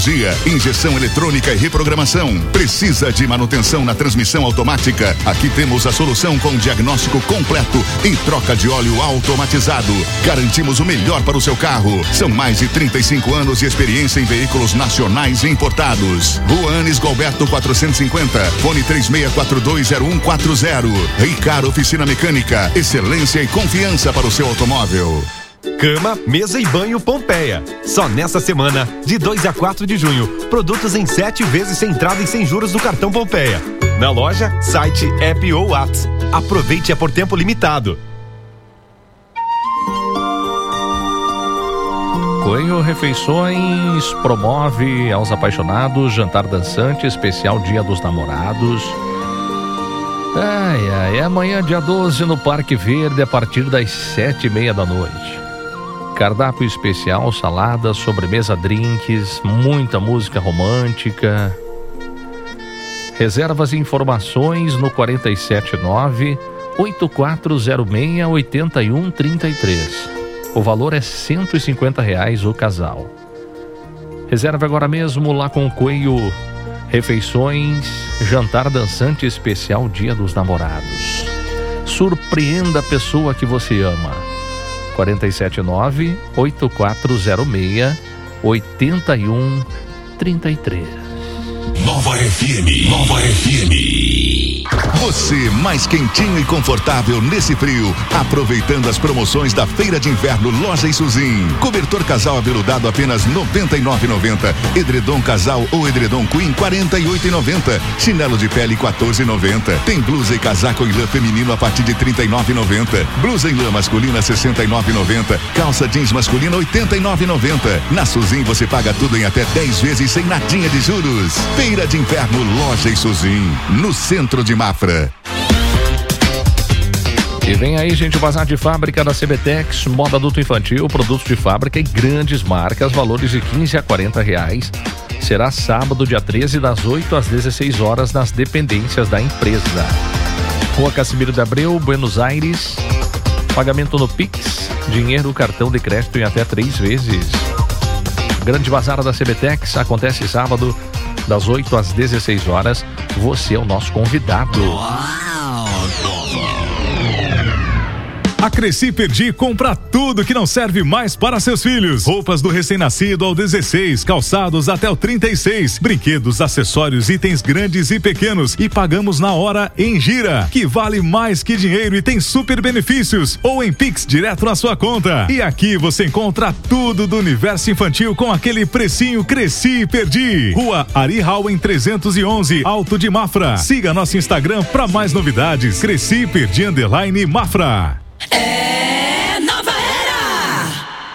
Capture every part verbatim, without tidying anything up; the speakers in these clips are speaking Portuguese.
energia, injeção eletrônica e reprogramação. Precisa de manutenção na transmissão automática? Aqui temos a solução com diagnóstico completo e troca de óleo automatizado. Garantimos o melhor para o seu carro. São mais de trinta e cinco anos de experiência em veículos nacionais e importados. Rua Anis Galberto quatrocentos e cinquenta, fone três seis quatro dois zero um quatro zero. Ricar Oficina Mecânica, excelência e confiança para o seu automóvel. Cama, mesa e banho Pompeia. Só nesta semana, de dois a quatro de junho, produtos em sete vezes sem entrada e sem juros do cartão Pompeia. Na loja, site, app ou WhatsApp. Aproveite, é por tempo limitado. Coelho Refeições promove aos apaixonados jantar dançante especial Dia dos Namorados. Ai, ai, é amanhã dia doze no Parque Verde a partir das sete e meia da noite. Cardápio especial, salada, sobremesa, drinks, muita música romântica. Reservas e informações no quatro sete nove, oito quatro zero seis, oito um três três. O valor é cento e cinquenta reais o casal. Reserve agora mesmo lá com o Coelho Refeições, jantar dançante especial Dia dos Namorados. Surpreenda a pessoa que você ama. quatro sete nove, oito quatro zero seis, oito um três três. Nova F M, Nova F M. Você mais quentinho e confortável nesse frio, aproveitando as promoções da Feira de Inverno Loja Isuzin. Cobertor casal aveludado apenas noventa e nove reais e noventa centavos. Edredom casal ou edredom queen quarenta e oito reais e noventa centavos. Chinelo de pele quatorze reais e noventa centavos. Tem blusa e casaco em lã feminino a partir de trinta e nove reais e noventa centavos. Blusa em lã masculina sessenta e nove reais e noventa centavos. Calça jeans masculina oitenta e nove reais e noventa centavos. Na Isuzin você paga tudo em até dez vezes sem nadinha de juros. Feira de Inverno Loja Isuzin, no centro de Mafra. E vem aí, gente, o bazar de fábrica da Cebetex, moda adulto infantil, produtos de fábrica e grandes marcas, valores de quinze a quarenta reais. Será sábado, dia treze, das oito às dezesseis horas, nas dependências da empresa. Rua Casimiro de Abreu, Buenos Aires. Pagamento no Pix, dinheiro, cartão de crédito em até três vezes. Grande bazar da Cebetex acontece sábado, das oito às dezesseis horas. Você é o nosso convidado. A Cresci Perdi compra tudo que não serve mais para seus filhos. Roupas do recém-nascido ao dezesseis, calçados até o trinta e seis, brinquedos, acessórios, itens grandes e pequenos, e pagamos na hora em Gira, que vale mais que dinheiro e tem super benefícios, ou em Pix direto na sua conta. E aqui você encontra tudo do universo infantil com aquele precinho Cresci Perdi. Rua Ari Hauen trezentos e onze, Alto de Mafra. Siga nosso Instagram para mais novidades. Cresci Perdi underline Mafra. É Nova Era!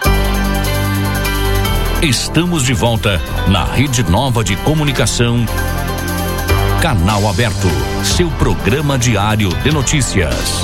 Estamos de volta na Rede Nova de Comunicação. Canal Aberto, seu programa diário de notícias.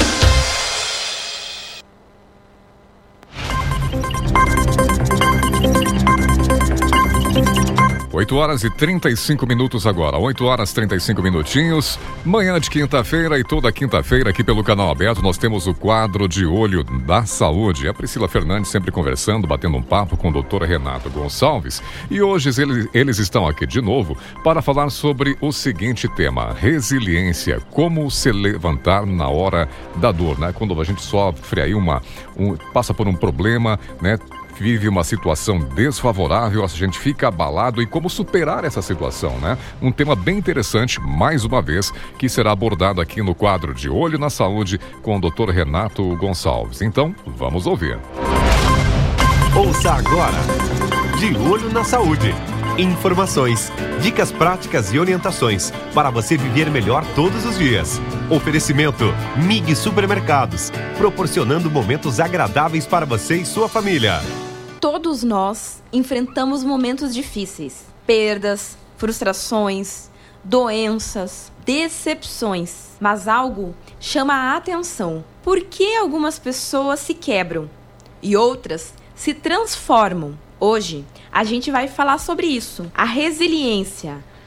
oito horas e trinta e cinco minutos agora, oito horas e trinta e cinco minutinhos, manhã de quinta-feira, e toda quinta-feira aqui pelo Canal Aberto nós temos o quadro de Olho da Saúde. A Priscila Fernandes sempre conversando, batendo um papo com o doutor Renato Gonçalves, e hoje eles, eles estão aqui de novo para falar sobre o seguinte tema: resiliência, como se levantar na hora da dor, né? Quando a gente sofre aí uma, um, passa por um problema, né? Vive uma situação desfavorável, a gente fica abalado, e como superar essa situação, né? Um tema bem interessante, mais uma vez, que será abordado aqui no quadro de Olho na Saúde com o doutor Renato Gonçalves. Então, vamos ouvir. Ouça agora, De Olho na Saúde. Informações, dicas práticas e orientações para você viver melhor todos os dias. Oferecimento M I G Supermercados, proporcionando momentos agradáveis para você e sua família. Todos nós enfrentamos momentos difíceis, perdas, frustrações, doenças, decepções. Mas algo chama a atenção. Por que algumas pessoas se quebram e outras se transformam? Hoje, a gente vai falar sobre isso, a resiliência,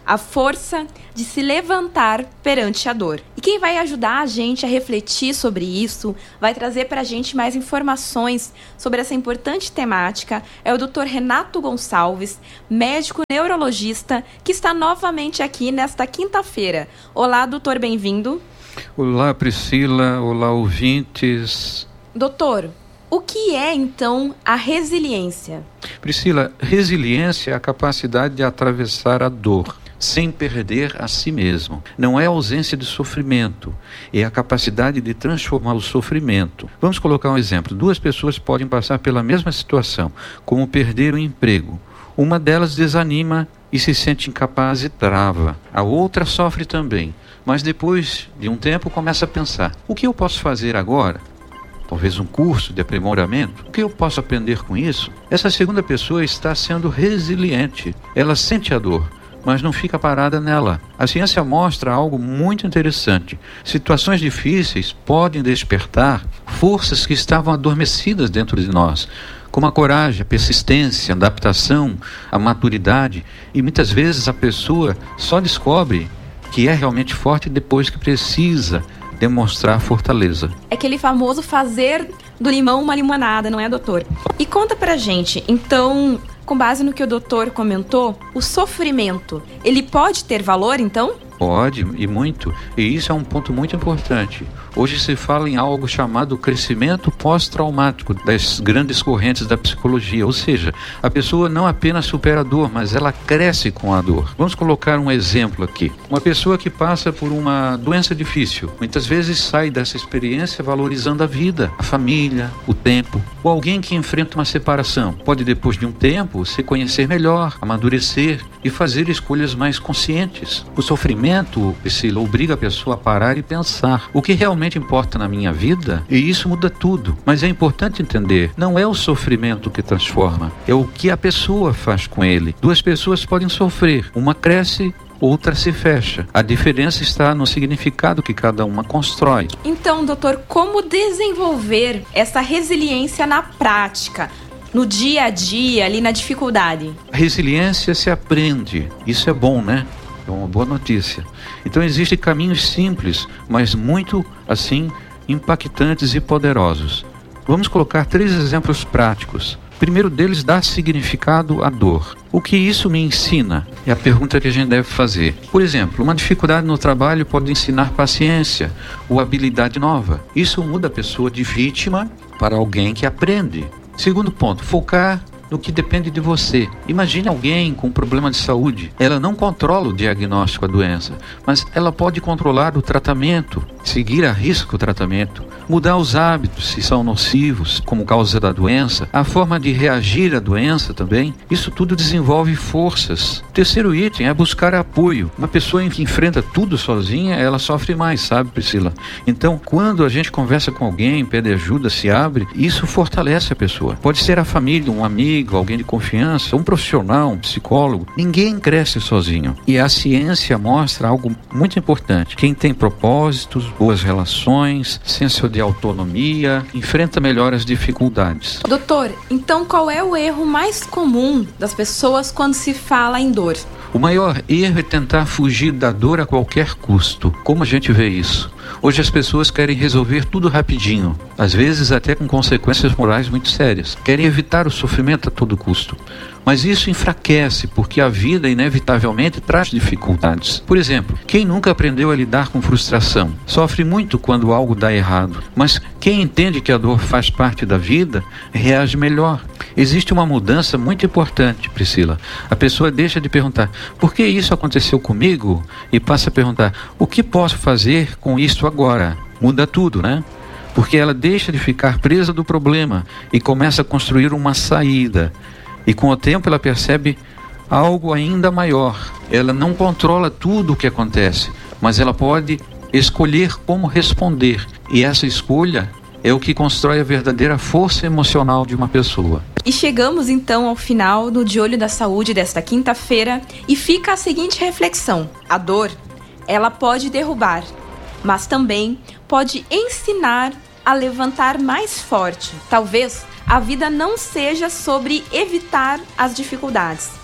a força de se levantar perante a dor. E quem vai ajudar a gente a refletir sobre isso, vai trazer para a gente mais informações sobre essa importante temática, é o doutor Renato Gonçalves, médico neurologista, que está novamente aqui nesta quinta-feira. Olá, doutor, bem-vindo. Olá, Priscila. Olá, ouvintes. Doutor, o que é, então, a resiliência? Priscila, resiliência é a capacidade de atravessar a dor sem perder a si mesmo. Não é a ausência de sofrimento, é a capacidade de transformar o sofrimento. Vamos colocar um exemplo. Duas pessoas podem passar pela mesma situação, como perder o emprego. Uma delas desanima e se sente incapaz e trava. A outra sofre também, mas depois de um tempo começa a pensar: o que eu posso fazer agora? Talvez um curso de aprimoramento. O que eu posso aprender com isso? Essa segunda pessoa está sendo resiliente. Ela sente a dor, mas não fica parada nela. A ciência mostra algo muito interessante. Situações difíceis podem despertar forças que estavam adormecidas dentro de nós, como a coragem, a persistência, a adaptação, a maturidade. E muitas vezes a pessoa só descobre que é realmente forte depois que precisa demonstrar fortaleza. É aquele famoso fazer do limão uma limonada, não é, doutor? E conta pra gente, então, com base no que o doutor comentou, o sofrimento, ele pode ter valor, então? Pode, e muito. E isso é um ponto muito importante. Hoje se fala em algo chamado crescimento pós-traumático das grandes correntes da psicologia. Ou seja, a pessoa não apenas supera a dor, mas ela cresce com a dor. Vamos colocar um exemplo aqui. Uma pessoa que passa por uma doença difícil, muitas vezes sai dessa experiência valorizando a vida, a família, o tempo. Ou alguém que enfrenta uma separação pode, depois de um tempo, se conhecer melhor, amadurecer e fazer escolhas mais conscientes. O sofrimento, Priscila, obriga a pessoa a parar e pensar: o que realmente importa na minha vida? E isso muda tudo. Mas é importante entender, não é o sofrimento que transforma, é o que a pessoa faz com ele. Duas pessoas podem sofrer, uma cresce, outra se fecha. A diferença está no significado que cada uma constrói. Então, doutor, como desenvolver essa resiliência na prática, no dia a dia, ali na dificuldade? A resiliência se aprende. Isso é bom, né? É uma boa notícia. Então existem caminhos simples, mas muito, assim, impactantes e poderosos. Vamos colocar três exemplos práticos. O primeiro deles dá significado à dor. O que isso me ensina? É a pergunta que a gente deve fazer. Por exemplo, uma dificuldade no trabalho pode ensinar paciência ou habilidade nova. Isso muda a pessoa de vítima para alguém que aprende. Segundo ponto, focar no que depende de você. Imagine alguém com um problema de saúde. Ela não controla o diagnóstico da doença, mas ela pode controlar o tratamento, seguir a risco o tratamento, mudar os hábitos se são nocivos como causa da doença, a forma de reagir à doença também. Isso tudo desenvolve forças. O terceiro item é buscar apoio. Uma pessoa que enfrenta tudo sozinha, ela sofre mais, sabe, Priscila? Então, quando a gente conversa com alguém, pede ajuda, se abre, isso fortalece a pessoa. Pode ser a família, um amigo, alguém de confiança, um profissional, um psicólogo. Ninguém cresce sozinho. E a ciência mostra algo muito importante. Quem tem propósitos, boas relações, senso de autonomia, enfrenta melhor as dificuldades. Doutor, então qual é o erro mais comum das pessoas quando se fala em dor? O maior erro é tentar fugir da dor a qualquer custo. Como a gente vê isso? Hoje as pessoas querem resolver tudo rapidinho, às vezes até com consequências morais muito sérias. Querem evitar o sofrimento a todo custo. Mas isso enfraquece, porque a vida inevitavelmente traz dificuldades. Por exemplo, quem nunca aprendeu a lidar com frustração? Sofre muito quando algo dá errado. Mas quem entende que a dor faz parte da vida, reage melhor. Existe uma mudança muito importante, Priscila. A pessoa deixa de perguntar: por que isso aconteceu comigo? E passa a perguntar: o que posso fazer com isso agora? Muda tudo, né? Porque ela deixa de ficar presa do problema e começa a construir uma saída. E com o tempo ela percebe algo ainda maior. Ela não controla tudo o que acontece, mas ela pode escolher como responder. E essa escolha é o que constrói a verdadeira força emocional de uma pessoa. E chegamos então ao final do De Olho da Saúde desta quinta-feira e fica a seguinte reflexão: a dor, ela pode derrubar, mas também pode ensinar a levantar mais forte. Talvez a vida não seja sobre evitar as dificuldades,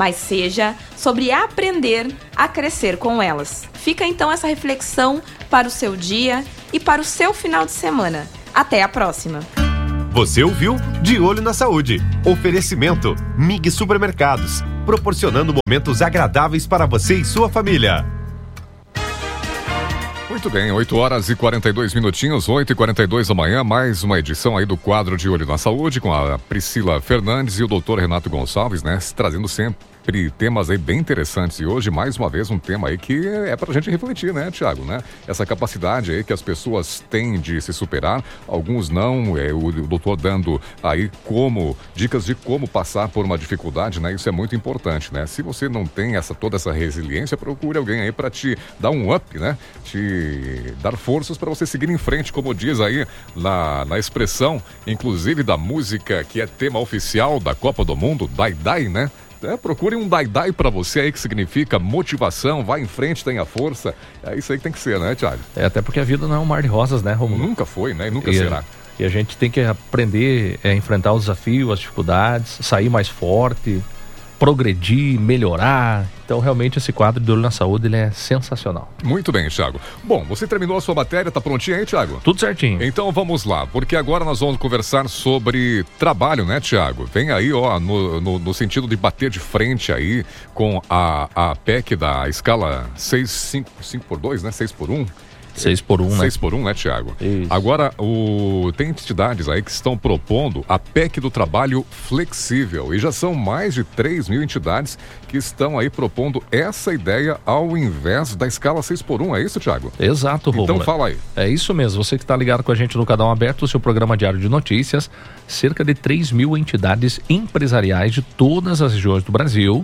mas seja sobre aprender a crescer com elas. Fica então essa reflexão para o seu dia e para o seu final de semana. Até a próxima! Você ouviu De Olho na Saúde. Oferecimento M I G Supermercados, proporcionando momentos agradáveis para você e sua família. Muito bem, oito horas e quarenta e dois minutinhos, oito e quarenta e dois da manhã, mais uma edição aí do quadro De Olho na Saúde com a Priscila Fernandes e o doutor Renato Gonçalves, né? Trazendo sempre temas aí bem interessantes. E hoje, mais uma vez, um tema aí que é pra gente refletir, né, Tiago, né? Essa capacidade aí que as pessoas têm de se superar, alguns não, é, o, o doutor dando aí como, dicas de como passar por uma dificuldade, né? Isso é muito importante, né? Se você não tem essa, toda essa resiliência, procure alguém aí pra te dar um up, né? Te dar forças pra você seguir em frente, como diz aí na, na expressão, inclusive da música que é tema oficial da Copa do Mundo, Dai Dai, né? É, procure um dai-dai pra você aí, que significa motivação, vai em frente, tenha força. É isso aí que tem que ser, né, Thiago? É, até porque a vida não é um mar de rosas, né, Romulo? Nunca foi, né? E nunca e, será. E a gente tem que aprender a é, enfrentar os desafios, as dificuldades, sair mais forte, progredir, melhorar. Então, realmente, esse quadro de Olho na Saúde, ele é sensacional. Muito bem, Thiago. Bom, você terminou a sua matéria, tá prontinha aí, Thiago? Tudo certinho. Então, vamos lá, porque agora nós vamos conversar sobre trabalho, né, Thiago? Vem aí, ó, no, no, no sentido de bater de frente aí com a, a P E C da escala seis, cinco, cinco por dois, né? seis por um. seis por um, né? seis por um, né, Thiago? Isso. Agora, o... tem entidades aí que estão propondo a P E C do trabalho flexível. E já são mais de três mil entidades que estão aí propondo essa ideia ao invés da escala seis por um. É isso, Thiago? Exato, Romulo. Então fala aí. É isso mesmo. Você que está ligado com a gente no Canal Aberto, o seu programa diário de notícias. Cerca de três mil entidades empresariais de todas as regiões do Brasil,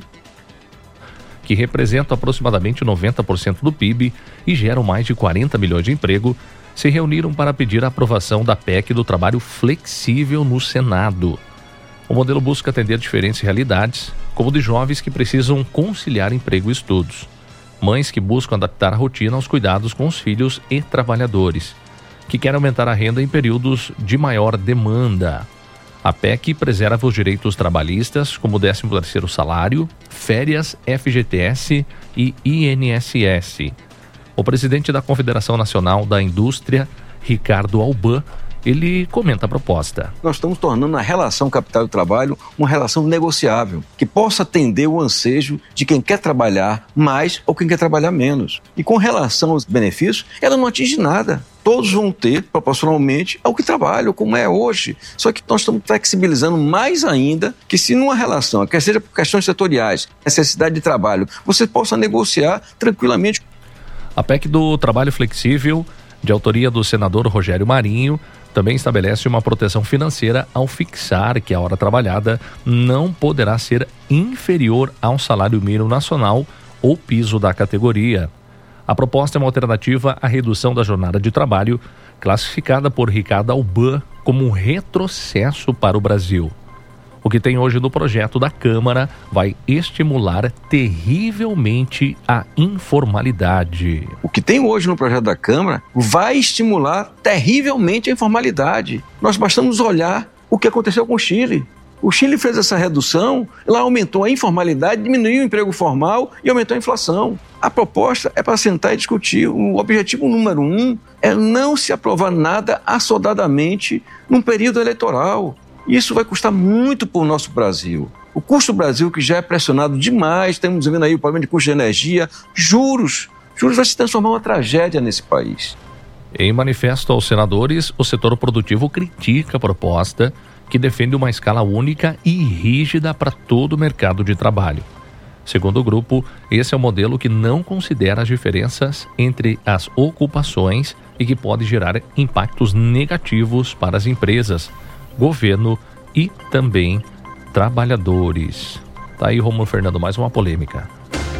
que representam aproximadamente noventa por cento do P I B e geram mais de quarenta milhões de emprego, se reuniram para pedir a aprovação da P E C do trabalho flexível no Senado. O modelo busca atender diferentes realidades, como de jovens que precisam conciliar emprego e estudos, mães que buscam adaptar a rotina aos cuidados com os filhos e trabalhadores, que querem aumentar a renda em períodos de maior demanda. A P E C preserva os direitos trabalhistas, como o décimo terceiro salário, férias, F G T S e I N S S. O presidente da Confederação Nacional da Indústria, Ricardo Alban, ele comenta a proposta. Nós estamos tornando a relação capital e trabalho uma relação negociável, que possa atender o ansejo de quem quer trabalhar mais ou quem quer trabalhar menos. E com relação aos benefícios, ela não atinge nada. Todos vão ter, proporcionalmente, ao que trabalham, como é hoje. Só que nós estamos flexibilizando mais ainda, que se numa relação, quer seja por questões setoriais, necessidade de trabalho, você possa negociar tranquilamente. A P E C do trabalho flexível, de autoria do senador Rogério Marinho, também estabelece uma proteção financeira ao fixar que a hora trabalhada não poderá ser inferior ao salário mínimo nacional ou piso da categoria. A proposta é uma alternativa à redução da jornada de trabalho, classificada por Ricardo Alban como um retrocesso para o Brasil. O que tem hoje no projeto da Câmara vai estimular terrivelmente a informalidade. O que tem hoje no projeto da Câmara vai estimular terrivelmente a informalidade. Nós bastamos olhar o que aconteceu com o Chile. O Chile fez essa redução, lá aumentou a informalidade, diminuiu o emprego formal e aumentou a inflação. A proposta é para sentar e discutir. O objetivo número um é não se aprovar nada assodadamente num período eleitoral. Isso vai custar muito para o nosso Brasil. O custo do Brasil, que já é pressionado demais, estamos vendo aí o problema de custo de energia, juros. Juros vai se transformar em uma tragédia nesse país. Em manifesto aos senadores, o setor produtivo critica a proposta, que defende uma escala única e rígida para todo o mercado de trabalho. Segundo o grupo, esse é um modelo que não considera as diferenças entre as ocupações e que pode gerar impactos negativos para as empresas, governo e também trabalhadores. Tá aí, Romulo Fernando, mais uma polêmica.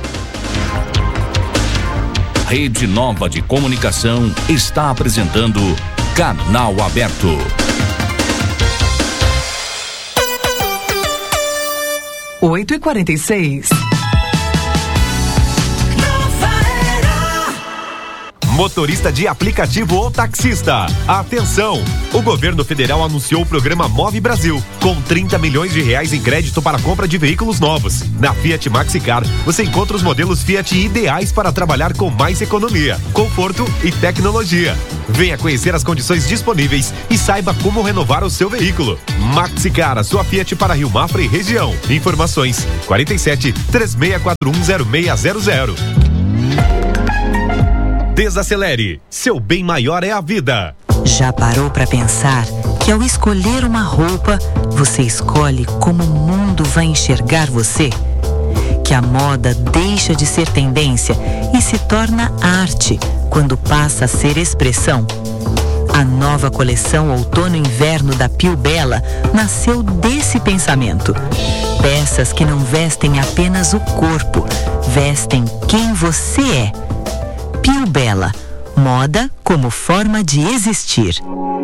Rede Nova de Comunicação está apresentando Canal Aberto. oito e quarenta e seis. Motorista de aplicativo ou taxista, atenção! O governo federal anunciou o programa Move Brasil, com trinta milhões de reais em crédito para compra de veículos novos. Na Fiat Maxicar, você encontra os modelos Fiat ideais para trabalhar com mais economia, conforto e tecnologia. Venha conhecer as condições disponíveis e saiba como renovar o seu veículo. Maxicar, a sua Fiat para Rio Mafra e região. Informações quarenta e sete, três seis quatro um, zero seis zero zero. Desacelere, seu bem maior é a vida. Já parou para pensar que ao escolher uma roupa, você escolhe como o mundo vai enxergar você? Que a moda deixa de ser tendência e se torna arte quando passa a ser expressão? A nova coleção Outono-Inverno da Piu Bella nasceu desse pensamento. Peças que não vestem apenas o corpo, vestem quem você é. Piu Bella, moda como forma de existir.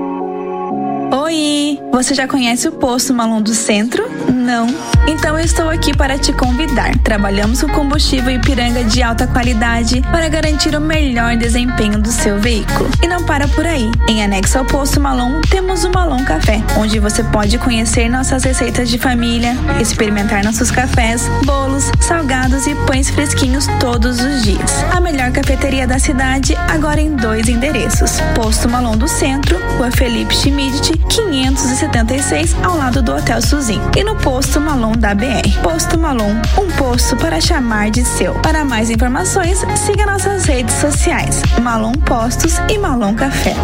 Oi! Você já conhece o Posto Malon do Centro? Não? Então eu estou aqui para te convidar. Trabalhamos com combustível Ipiranga de alta qualidade para garantir o melhor desempenho do seu veículo. E não para por aí. Em anexo ao Posto Malon, temos o Malon Café, onde você pode conhecer nossas receitas de família, experimentar nossos cafés, bolos, salgados e pães fresquinhos todos os dias. A melhor cafeteria da cidade, agora em dois endereços. Posto Malon do Centro, Rua Felipe Schmidt, quinhentos e setenta e seis, ao lado do Hotel Suzin. E no Posto Malon da B R. Posto Malon, um posto para chamar de seu. Para mais informações, siga nossas redes sociais. Malon Postos e Malon Café.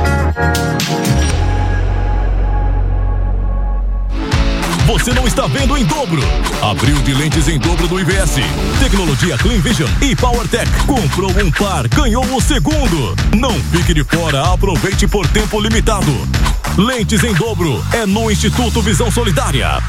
Você não está vendo em dobro. Abril de lentes em dobro do I V S. Tecnologia Clean Vision e PowerTech. Comprou um par, ganhou o segundo. Não fique de fora, aproveite por tempo limitado. Lentes em dobro é no Instituto Visão Solidária.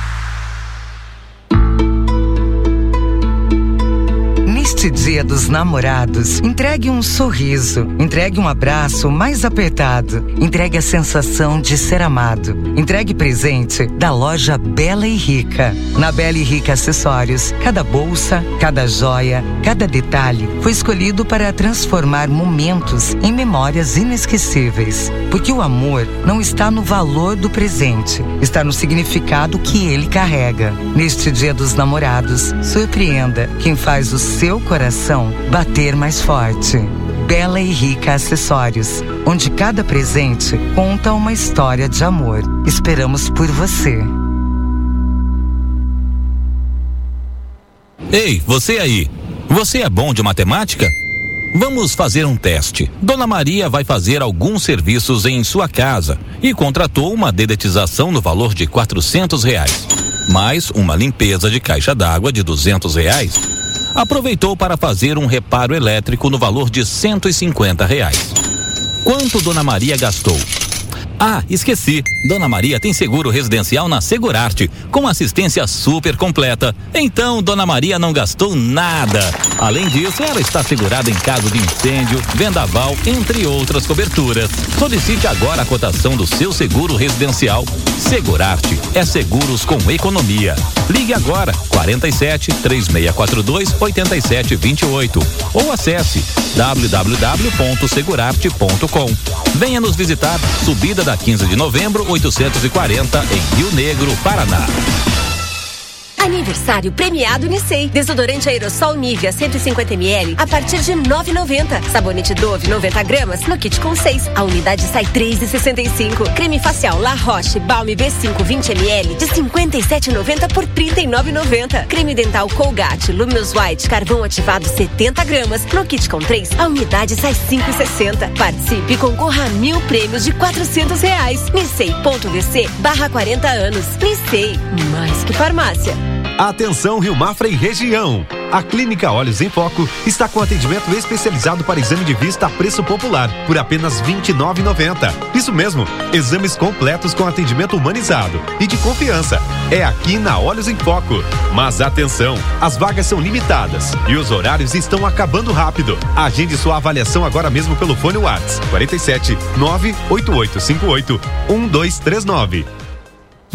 Neste Dia dos Namorados, entregue um sorriso, entregue um abraço mais apertado, entregue a sensação de ser amado, entregue presente da loja Bela e Rica. Na Bela e Rica Acessórios, cada bolsa, cada joia, cada detalhe foi escolhido para transformar momentos em memórias inesquecíveis. Porque o amor não está no valor do presente, está no significado que ele carrega. Neste Dia dos Namorados, surpreenda quem faz o seu coração bater mais forte. Bela e Rica Acessórios, onde cada presente conta uma história de amor. Esperamos por você. Ei, você aí, você é bom de matemática? Vamos fazer um teste. Dona Maria vai fazer alguns serviços em sua casa e contratou uma dedetização no valor de quatrocentos reais, mais uma limpeza de caixa d'água de duzentos reais. Aproveitou para fazer um reparo elétrico no valor de cento e cinquenta reais. Quanto Dona Maria gastou? Ah, esqueci. Dona Maria tem seguro residencial na Segurarte, com assistência super completa. Então, Dona Maria não gastou nada. Além disso, ela está segurada em caso de incêndio, vendaval, entre outras coberturas. Solicite agora a cotação do seu seguro residencial. Segurarte é seguros com economia. Ligue agora, quarenta e sete, três seis quatro dois, oito sete dois oito ou acesse w w w ponto segurarte ponto com. Venha nos visitar, subida da quinze de novembro, oitocentos e quarenta, em Rio Negro, Paraná. Aniversário premiado Nissei. Desodorante aerossol Nivea cento e cinquenta mililitros a partir de nove reais e noventa centavos. Sabonete Dove noventa gramas no kit com seis. A unidade sai três reais e sessenta e cinco centavos. Creme facial La Roche Balm B cinco vinte mililitros de cinquenta e sete reais e noventa centavos por trinta e nove reais e noventa centavos. Creme dental Colgate Luminous White carvão ativado setenta gramas no kit com três. A unidade sai cinco reais e sessenta centavos. Participe e concorra a mil prêmios de quatrocentos reais. Nissei ponto V C barra quarenta anos. Nissei, mais que farmácia. Atenção Rio Mafra e região. A Clínica Olhos em Foco está com atendimento especializado para exame de vista a preço popular, por apenas vinte e nove reais e noventa centavos. Isso mesmo, exames completos com atendimento humanizado e de confiança. É aqui na Olhos em Foco. Mas atenção, as vagas são limitadas e os horários estão acabando rápido. Agende sua avaliação agora mesmo pelo fone WhatsApp quarenta e sete, nove oito oito cinco oito, um dois três nove.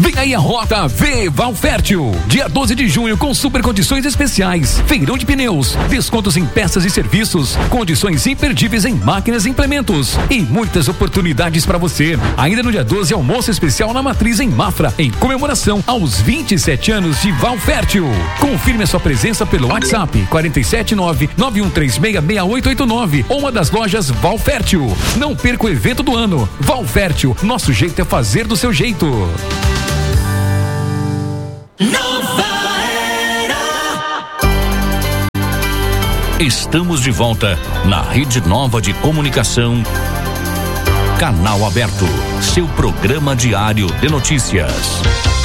Vem aí a Rota V Valfértil. Dia doze de junho com super condições especiais. Feirão de pneus, descontos em peças e serviços, condições imperdíveis em máquinas e implementos e muitas oportunidades para você. Ainda no dia doze, almoço especial na Matriz em Mafra, em comemoração aos vinte e sete anos de Valfértil. Confirme a sua presença pelo WhatsApp quatro sete nove, nove um três seis, seis oito oito nove ou uma das lojas Valfértil. Não perca o evento do ano. Valfértil, nosso jeito é fazer do seu jeito. Nova Era. Estamos de volta na Rede Nova de Comunicação. Canal Aberto, seu programa diário de notícias.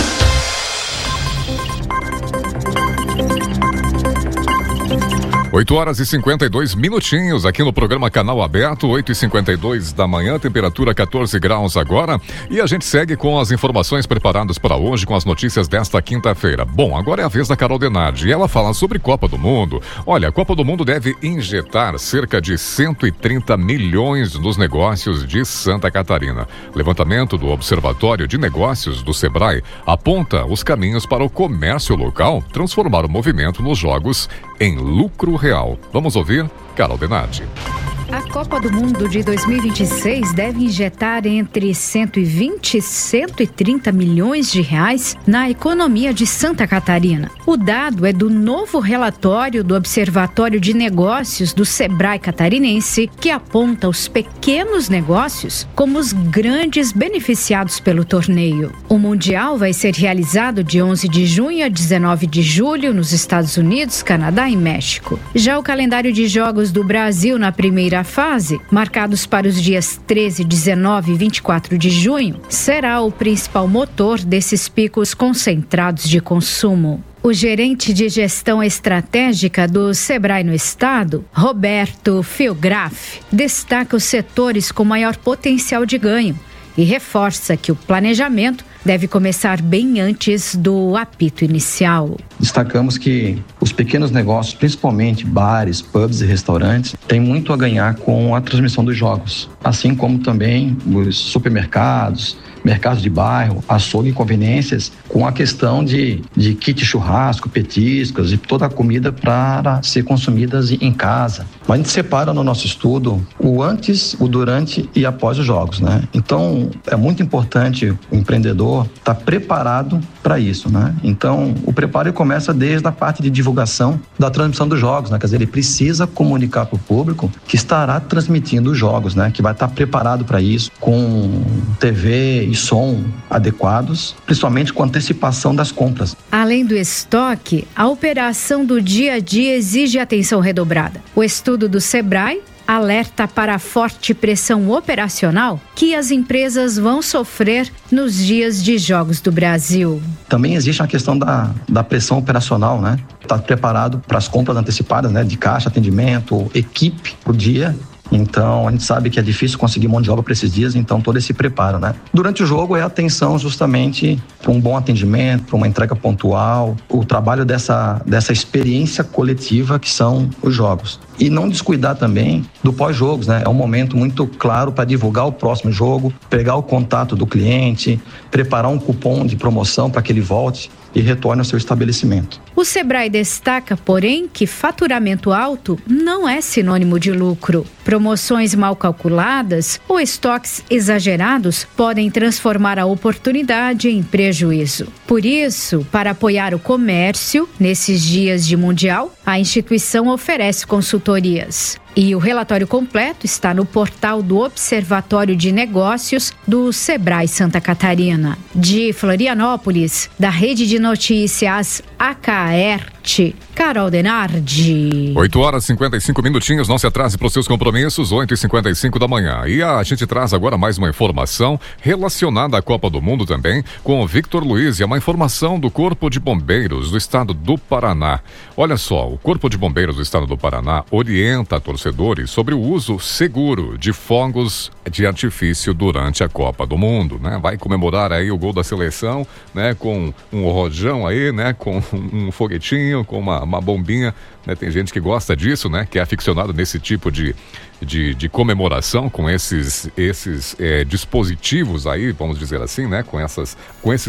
oito horas e cinquenta e dois minutinhos aqui no programa Canal Aberto, oito e cinquenta e dois da manhã, temperatura quatorze graus agora. E a gente segue com as informações preparadas para hoje, com as notícias desta quinta-feira. Bom, agora é a vez da Carol Denardi e ela fala sobre Copa do Mundo. Olha, a Copa do Mundo deve injetar cerca de cento e trinta milhões nos negócios de Santa Catarina. Levantamento do Observatório de Negócios do Sebrae aponta os caminhos para o comércio local transformar o movimento nos jogos em lucro real. Vamos ouvir Carol Denardi. A Copa do Mundo de dois mil e vinte e seis deve injetar entre cento e vinte e cento e trinta milhões de reais na economia de Santa Catarina. O dado é do novo relatório do Observatório de Negócios do Sebrae Catarinense, que aponta os pequenos negócios como os grandes beneficiados pelo torneio. O Mundial vai ser realizado de onze de junho a dezenove de julho nos Estados Unidos, Canadá e México. Já o calendário de jogos do Brasil na primeira fase, marcados para os dias treze, dezenove e vinte e quatro de junho, será o principal motor desses picos concentrados de consumo. O gerente de gestão estratégica do Sebrae no estado, Roberto Filgraf, destaca os setores com maior potencial de ganho e reforça que o planejamento deve começar bem antes do apito inicial. Destacamos que os pequenos negócios, principalmente bares, pubs e restaurantes, têm muito a ganhar com a transmissão dos jogos, assim como também os supermercados, mercados de bairro, açougue e conveniências, com a questão de, de kit churrasco, petiscos e toda a comida para ser consumidas em casa. Mas a gente separa no nosso estudo o antes, o durante e após os jogos, né? Então, é muito importante o empreendedor estar preparado para isso, né? Então, o preparo começa desde a parte de divulgação da transmissão dos jogos, né? Quer dizer, ele precisa comunicar para o público que estará transmitindo os jogos, né? Que vai estar preparado para isso, com T V e som adequados, principalmente com antecipação das compras. Além do estoque, a operação do dia a dia exige atenção redobrada. O estudo do Sebrae alerta para a forte pressão operacional que as empresas vão sofrer nos dias de jogos do Brasil. Também existe a questão da, da pressão operacional, né? Estar preparado para as compras antecipadas, né? De caixa, atendimento, equipe por dia. Então, a gente sabe que é difícil conseguir mão de obra para esses dias, então todo esse preparo, né? Durante o jogo é a atenção justamente para um bom atendimento, para uma entrega pontual, o trabalho dessa, dessa experiência coletiva que são os jogos. E não descuidar também do pós-jogos, né? É um momento muito claro para divulgar o próximo jogo, pegar o contato do cliente, preparar um cupom de promoção para que ele volte e retorne ao seu estabelecimento. O Sebrae destaca, porém, que faturamento alto não é sinônimo de lucro. Promoções mal calculadas ou estoques exagerados podem transformar a oportunidade em prejuízo. Por isso, para apoiar o comércio, nesses dias de Mundial, a instituição oferece consultorias. E o relatório completo está no portal do Observatório de Negócios do Sebrae Santa Catarina. De Florianópolis, da Rede de Notícias A K R T, Carol Denardi. oito horas e cinquenta e cinco minutinhos, não se atrase para os seus compromissos, oito e cinquenta e cinco da manhã. E a gente traz agora mais uma informação relacionada à Copa do Mundo também, com o Victor Luiz, e é uma informação do Corpo de Bombeiros do Estado do Paraná. Olha só, o Corpo de Bombeiros do Estado do Paraná orienta a torcedores sobre o uso seguro de fogos de artifício durante a Copa do Mundo, né? Vai comemorar aí o gol da seleção, né? Com um rojão aí, né? Com um foguetinho, com uma, uma bombinha, né? Tem gente que gosta disso, né? Que é aficionado nesse tipo de, de, de comemoração, com esses, esses é, dispositivos aí, vamos dizer assim, né? Com essas, com esses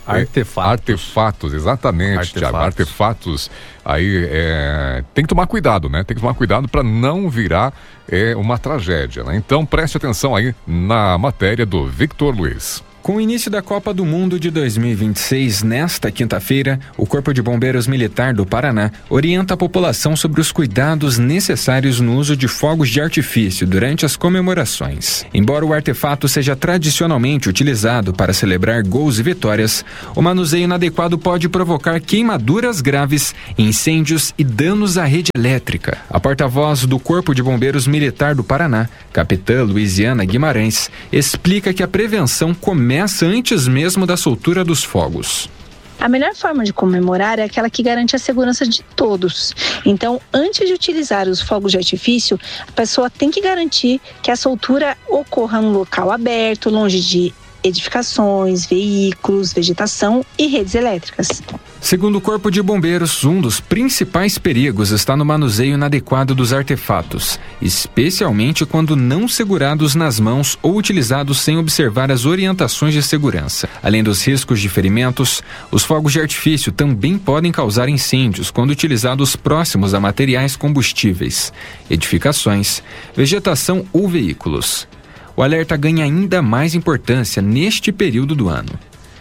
Artefatos. Artefatos, exatamente, Artefatos. Thiago. Artefatos. Aí é, tem que tomar cuidado, né? Tem que tomar cuidado para não virar é, uma tragédia, né? Então preste atenção aí na matéria do Victor Luiz. Com o início da Copa do Mundo de dois mil e vinte e seis, nesta quinta-feira, o Corpo de Bombeiros Militar do Paraná orienta a população sobre os cuidados necessários no uso de fogos de artifício durante as comemorações. Embora o artefato seja tradicionalmente utilizado para celebrar gols e vitórias, o manuseio inadequado pode provocar queimaduras graves, incêndios e danos à rede elétrica. A porta-voz do Corpo de Bombeiros Militar do Paraná, Capitã Luiziana Guimarães, explica que a prevenção começa Começa antes mesmo da soltura dos fogos. A melhor forma de comemorar é aquela que garante a segurança de todos. Então, antes de utilizar os fogos de artifício, a pessoa tem que garantir que a soltura ocorra num local aberto, longe de edificações, veículos, vegetação e redes elétricas. Segundo o Corpo de Bombeiros, um dos principais perigos está no manuseio inadequado dos artefatos, especialmente quando não segurados nas mãos ou utilizados sem observar as orientações de segurança. Além dos riscos de ferimentos, os fogos de artifício também podem causar incêndios quando utilizados próximos a materiais combustíveis, edificações, vegetação ou veículos. O alerta ganha ainda mais importância neste período do ano.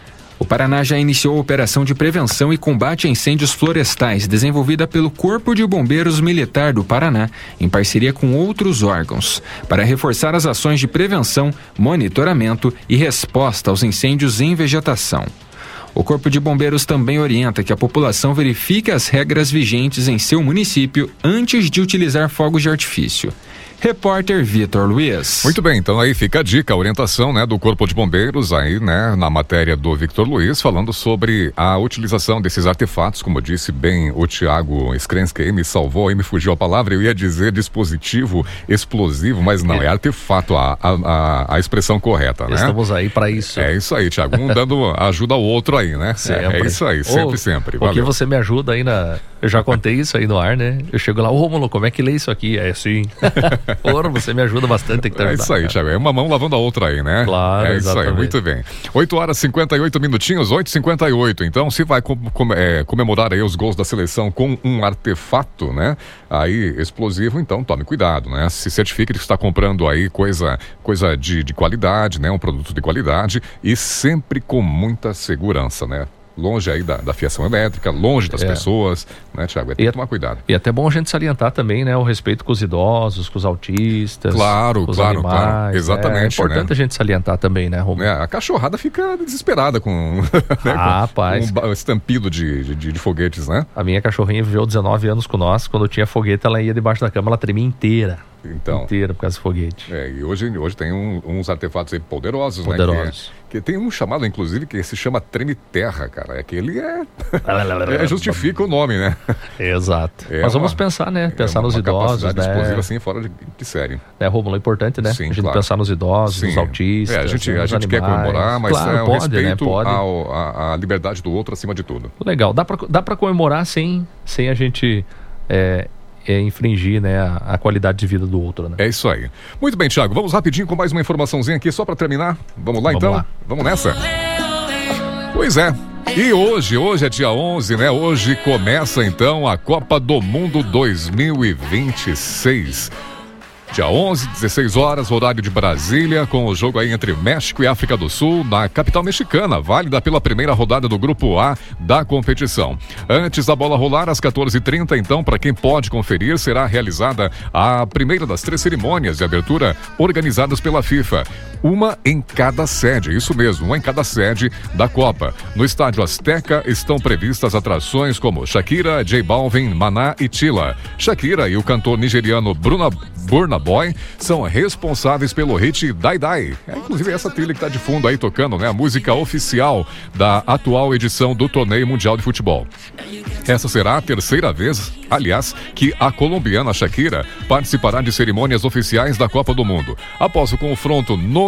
O Paraná já iniciou a operação de prevenção e combate a incêndios florestais desenvolvida pelo Corpo de Bombeiros Militar do Paraná, em parceria com outros órgãos, para reforçar as ações de prevenção, monitoramento e resposta aos incêndios em vegetação. O Corpo de Bombeiros também orienta que a população verifique as regras vigentes em seu município antes de utilizar fogos de artifício. Repórter Vitor Luiz. Muito bem, então aí fica a dica, a orientação, né, do Corpo de Bombeiros aí, né, na matéria do Victor Luiz, falando sobre a utilização desses artefatos, como disse bem o Thiago Skrensky, me salvou, aí me fugiu a palavra, eu ia dizer dispositivo explosivo, mas não, é artefato, a, a, a expressão correta, né? Estamos aí para isso. É isso aí, Thiago, um dando ajuda ao outro aí, né? Sempre. É, é isso aí, sempre, Ô, sempre. Porque Valeu. você me ajuda aí na... Eu já contei isso aí no ar, né? Eu chego lá, ô Rômulo, como é que lê isso aqui? É assim. Porra, você me ajuda bastante, tem que te ajudar. É isso aí, Thiago. É uma mão lavando a outra aí, né? Claro, é isso exatamente. aí, muito bem. oito horas e cinquenta e oito minutinhos, oito e cinquenta e oito. Então, se vai com, com, é, comemorar aí os gols da seleção com um artefato, né? Aí, explosivo, então tome cuidado, né? Se certifique que está comprando aí coisa, coisa de, de qualidade, né? Um produto de qualidade e sempre com muita segurança, né? Longe aí da, da fiação elétrica, longe das É. pessoas, né, Thiago? É ter que tomar cuidado. E é até bom a gente salientar também, né, o respeito com os idosos, com os autistas, Claro, com os claro, animais. claro. Exatamente, É importante né? a gente salientar também, né, Romulo? É, a cachorrada fica desesperada com, né, Ah, com rapaz. um ba- estampido de, de, de foguetes, né? A minha cachorrinha viveu dezenove anos com nós. Quando tinha foguete, ela ia debaixo da cama, ela tremia inteira. Então. Inteira por causa do foguete. É, e hoje, hoje tem um- uns artefatos aí poderosos, Poderosos. né? Que, que tem um chamado, inclusive, que se chama treme-terra, cara. É que ele é... é... Justifica o nome, né? Exato. É Mas uma- vamos pensar, né? Pensar é uma nos idosos, capacidade né? explosiva, assim, fora de, de série. É, Rômulo, é importante, né? Sim, a gente claro. pensar nos idosos, Sim. nos autistas. É, a gente, a nos gente quer animais. comemorar, mas Claro, é o pode, respeito né? Pode. ao, a, a liberdade do outro acima de tudo. Legal. Dá pra, dá pra comemorar sem, sem a gente é, é, infringir, né, a, a qualidade de vida do outro, né? É isso aí. Muito bem, Thiago, vamos rapidinho com mais uma informaçãozinha aqui, só para terminar. Vamos lá, Vamos então? lá. Vamos nessa? Pois é. E hoje, hoje é dia onze, né? Hoje começa, então, a Copa do Mundo dois mil e vinte e seis. Dia onze, dezesseis horas, horário de Brasília, com o jogo aí entre México e África do Sul, na capital mexicana, válida pela primeira rodada do Grupo A da competição. Antes da bola rolar, às quatorze e trinta, então, para quem pode conferir, será realizada a primeira das três cerimônias de abertura organizadas pela FIFA. Uma em cada sede, isso mesmo, uma em cada sede da Copa. No estádio Azteca estão previstas atrações como Shakira, J Balvin, Maná e Tila. Shakira e o cantor nigeriano Bruna, Burna Boy são responsáveis pelo hit Dai Dai. É inclusive essa trilha que está de fundo aí tocando, né? A música oficial da atual edição do Torneio Mundial de Futebol. Essa será a terceira vez, aliás, que a colombiana Shakira participará de cerimônias oficiais da Copa do Mundo. Após o confronto no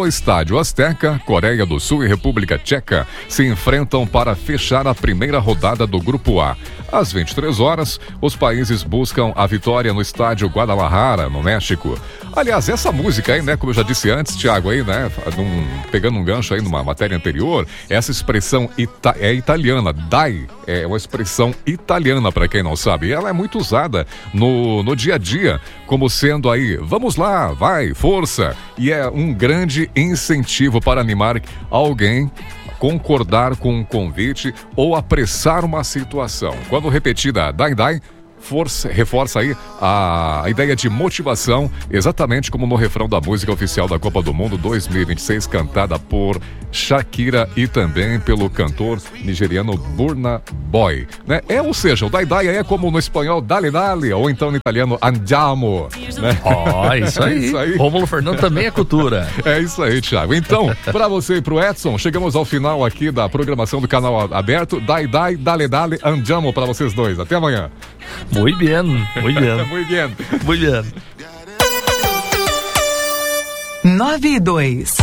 No estádio Azteca, Coreia do Sul e República Tcheca se enfrentam para fechar a primeira rodada do Grupo A. Às vinte e três horas, os países buscam a vitória no estádio Guadalajara, no México. Aliás, essa música aí, né, como eu já disse antes, Thiago, aí, né, num, pegando um gancho aí numa matéria anterior, essa expressão ita- é italiana, dai, é uma expressão italiana, para quem não sabe. E ela é muito usada no, no dia a dia, como sendo aí, vamos lá, vai, força. E é um grande incentivo para animar alguém concordar com um convite ou apressar uma situação. Quando repetida dai dai, força, reforça aí a ideia de motivação, exatamente como no refrão da música oficial da Copa do Mundo dois mil e vinte e seis, cantada por Shakira e também pelo cantor nigeriano Burna Boy, né? É, ou seja, o dai dai é como no espanhol dale dale, ou então no italiano andiamo, né? Ó, oh, isso aí. isso aí. Rômulo Fernando também é cultura. É isso aí, Thiago. Então, pra você e pro Edson, chegamos ao final aqui da programação do canal aberto. Dai dai, dale dale, andiamo pra vocês dois. Até amanhã. Muito bem, muito bem. Muito bem. Muito bem. Nove e dois.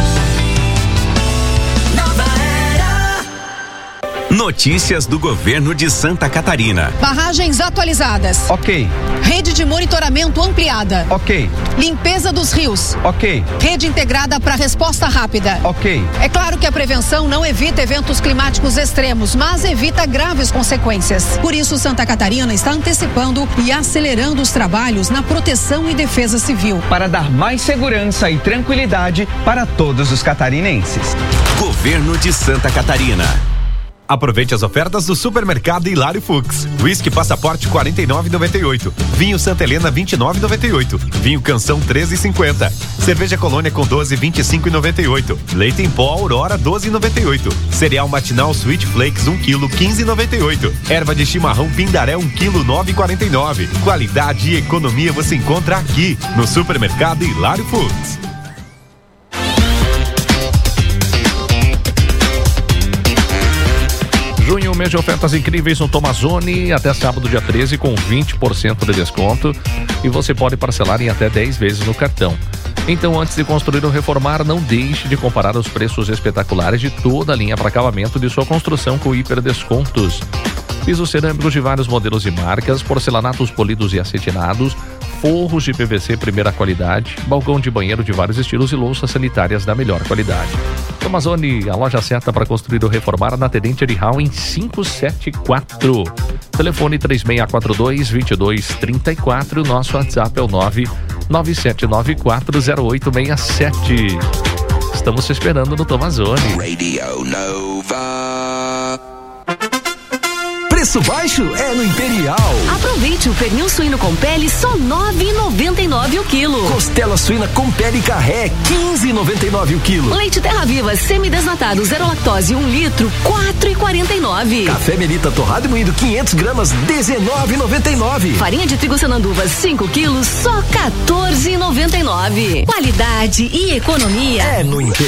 Notícias do governo de Santa Catarina. Barragens atualizadas. Ok. Rede de monitoramento ampliada. Ok. Limpeza dos rios. Ok. Rede integrada para resposta rápida. Ok. É claro que a prevenção não evita eventos climáticos extremos, mas evita graves consequências. Por isso, Santa Catarina está antecipando e acelerando os trabalhos na proteção e defesa civil. Para dar mais segurança e tranquilidade para todos os catarinenses. Governo de Santa Catarina. Aproveite as ofertas do Supermercado Hilário Fux. Whisky Passaporte quarenta e nove e noventa e oito. Vinho Santa Helena vinte e nove e noventa e oito. Vinho Canção treze e cinquenta. Cerveja Colônia com doze, vinte e cinco e noventa e oito. Leite em pó Aurora doze e noventa e oito. Cereal Matinal Sweet Flakes um quilo quinze e noventa e oito. Erva de chimarrão Pindaré um quilo nove e quarenta e nove. Qualidade e economia você encontra aqui no Supermercado Hilário Fux. Junho, mês de ofertas incríveis no Tomazoni, até sábado dia treze com vinte por cento de desconto e você pode parcelar em até dez vezes no cartão. Então, antes de construir ou reformar, não deixe de comparar os preços espetaculares de toda a linha para acabamento de sua construção com hiper descontos. Pisos cerâmicos de vários modelos e marcas, porcelanatos polidos e acetinados, forros de P V C primeira qualidade, balcão de banheiro de vários estilos e louças sanitárias da melhor qualidade. Tomazoni, a loja certa para construir ou reformar na Tenente Arihal em quinhentos e setenta e quatro. Telefone três seis quatro dois, dois dois três quatro. Nosso WhatsApp é o nove nove sete nove quatro zero oito seis sete. Estamos te esperando no Tomazoni. Radio Nova. Preço baixo é no Imperial. Aproveite o pernil suíno com pele só nove reais e noventa e nove centavos o quilo. Costela suína com pele carré quinze reais e noventa e nove centavos o quilo. Leite Terra Viva semidesnatado zero lactose um litro quatro reais e quarenta e nove centavos. Café Melita torrado e moído quinhentas gramas dezenove reais e noventa e nove centavos. Farinha de trigo Sananduva cinco quilos só quatorze reais e noventa e nove centavos. Qualidade e economia é no Imperial.